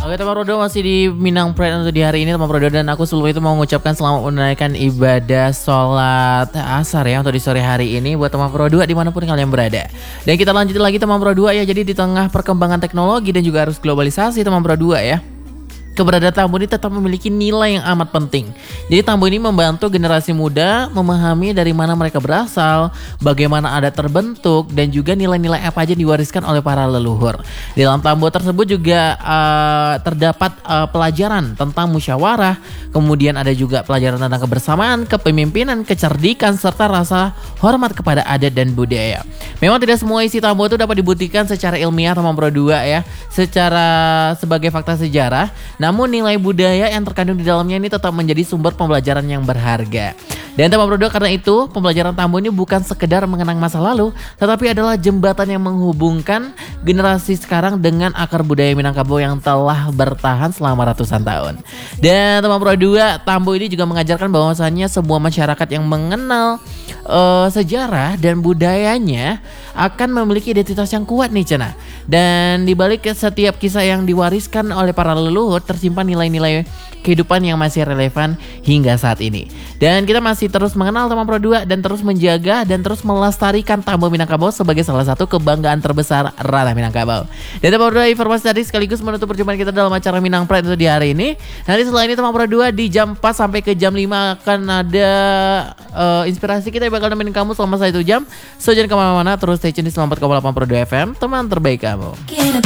Oke teman Rodo, masih di Minang Pride untuk di hari ini teman Rodo, dan aku sebelum itu mau mengucapkan selamat menunaikan ibadah sholat asar ya untuk di sore hari ini buat teman Rodo dimanapun kalian berada. Dan kita lanjut lagi teman Rodo ya, jadi di tengah perkembangan teknologi dan juga arus globalisasi teman Rodo ya, keberadaan Tambo ini tetap memiliki nilai yang amat penting. Jadi Tambo ini membantu generasi muda memahami dari mana mereka berasal, bagaimana adat terbentuk, dan juga nilai-nilai apa aja diwariskan oleh para leluhur. Di dalam Tambo tersebut juga terdapat pelajaran tentang musyawarah, kemudian ada juga pelajaran tentang kebersamaan, kepemimpinan, kecerdikan, serta rasa hormat kepada adat dan budaya. Memang tidak semua isi Tambo itu dapat dibuktikan secara ilmiah teman Pro 2 ya, secara sebagai fakta sejarah. Namun nilai budaya yang terkandung di dalamnya ini tetap menjadi sumber pembelajaran yang berharga. Dan teman Pro 2, karena itu pembelajaran Tambo ini bukan sekedar mengenang masa lalu, tetapi adalah jembatan yang menghubungkan generasi sekarang dengan akar budaya Minangkabau yang telah bertahan selama ratusan tahun. Dan teman Pro 2, Tambo ini juga mengajarkan bahwasannya sebuah masyarakat yang mengenal sejarah dan budayanya akan memiliki identitas yang kuat nih Cena. Dan dibalik setiap kisah yang diwariskan oleh para leluhur tersimpan nilai-nilai kehidupan yang masih relevan hingga saat ini. Dan kita masih terus mengenal teman Pro 2 dan terus menjaga dan terus melestarikan Tambo Minangkabau sebagai salah satu kebanggaan terbesar ranah Minangkabau. Dan teman Pro 2, informasi tadi sekaligus menutup perjumpaan kita dalam acara Minang Pride untuk di hari ini. Nanti setelah ini teman Pro 2 di jam 4 sampai ke jam 5 akan ada inspirasi kita yang bakal nemenin kamu selama 1 jam. So jangan kemana-mana, terus stay tune di 94,8 Pro 2 FM, teman terbaik kamu.